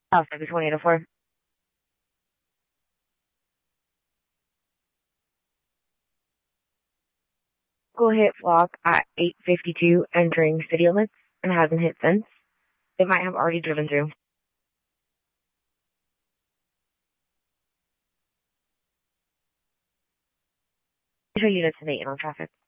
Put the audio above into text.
Alpha 2804. Go hit flock at 8:52 entering city limits and hasn't hit since. It might have already driven through. Show units in 8 on traffic.